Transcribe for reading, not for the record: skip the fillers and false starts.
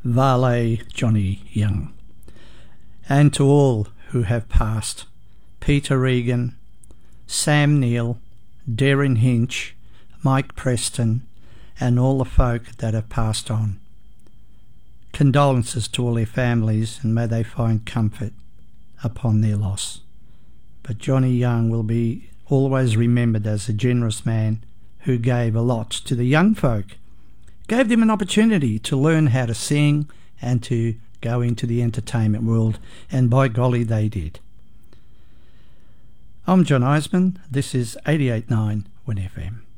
Vale Johnny Young. And to all who have passed, Peter Regan, Sam Neill, Darren Hinch, Mike Preston, and all the folk that have passed on. Condolences to all their families, and may they find comfort upon their loss. But Johnny Young will be always remembered as a generous man who gave a lot to the young folk, gave them an opportunity to learn how to sing and to go into the entertainment world, and by golly they did. I'm John Eisman. This is 88.9 WIN FM.